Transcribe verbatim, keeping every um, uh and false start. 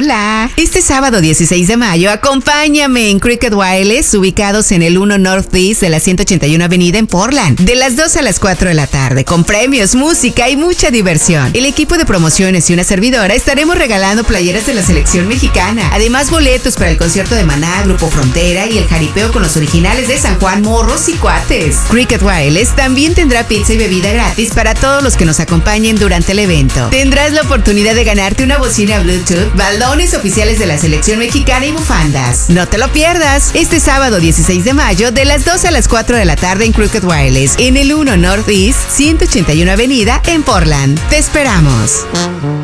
Hola. Este sábado dieciséis de mayo, acompáñame en Cricket Wireless, ubicados en el uno Northeast de la ciento ochenta y uno Avenida en Portland, de las dos a las cuatro de la tarde, con premios, música y mucha diversión. El equipo de promociones y una servidora estaremos regalando playeras de la selección mexicana. Además, boletos para el concierto de Maná, Grupo Frontera y el jaripeo con los originales de San Juan, Morros y Cuates. Cricket Wireless también tendrá pizza y bebida gratis para todos los que nos acompañen durante el evento. Tendrás la oportunidad de ganarte una bocina Bluetooth, balones oficiales de la selección mexicana y bufandas. No te lo pierdas. Este sábado dieciséis de mayo, de las dos a las cuatro de la tarde en Cricket Wireless, en el uno Northeast, ciento ochenta y uno Avenida en Portland. Te esperamos.